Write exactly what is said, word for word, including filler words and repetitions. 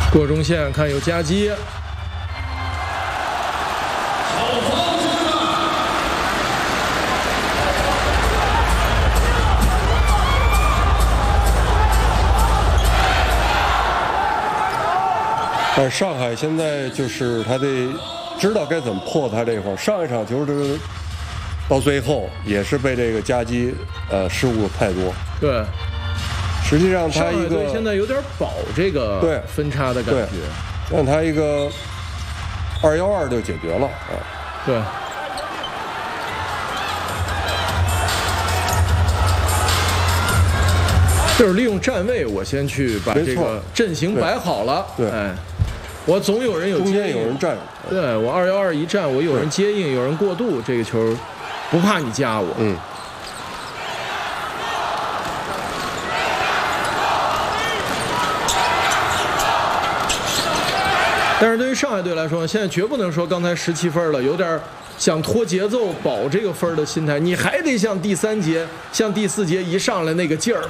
过中线看有夹击。 但是上海现在就是他得知道该怎么破他这块儿。上一场球就是到最后也是被这个夹击呃失误太多。 对， 实际上他一个现在有点保这个对分差的感觉， 让他一个二幺二就解决了啊。 对。 就是利用站位，我先去把这个阵型摆好了。 对， 哎，我总有人有中间有人站。 对我二幺二一站，我有人接应，有人过渡，这个球不怕你夹我。 嗯。 但是对于上海队来说，现在绝不能说刚才十七分了，有点想拖节奏保这个分的心态，你还得像第三节、像第四节一上来那个劲儿。